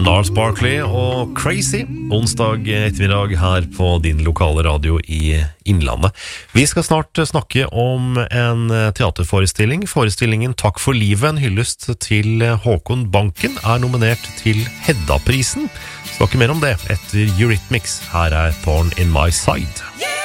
Gnarls Barkley og Crazy onsdag ettermiddag her på din lokale radio i Innlandet. Vi skal snart snakke om en teaterforestilling. Forestillingen Takk for livet, en hyllest til Håkon Banken, er nominert til Hedda-prisen. Snakke mer om det etter Eurythmics. Her er Thorn in my side.